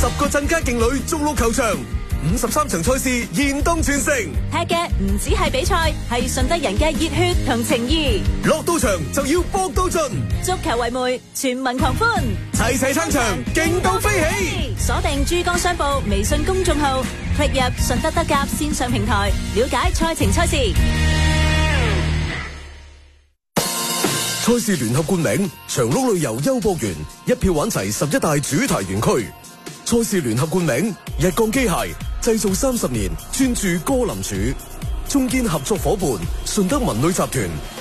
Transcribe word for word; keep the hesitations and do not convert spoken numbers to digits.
個鎮家勁旅逐鹿球場，五十三場賽事現當全城。 踢嘅唔止係比賽，係順德人嘅熱血同情義。 落到場就要搏到盡， 足球為媒，全民狂歡， 齊齊撐場，勁到飛起。 鎖定珠江商報微信公眾號，click入順德德甲線上平台，了解賽程賽事。 賽事聯合冠名長鹿旅遊優博園，一票玩齊十一大主題園區。賽事聯合冠名日鋼機械，製造三十年，專注歌林柱。中堅合作伙伴順德文旅集團，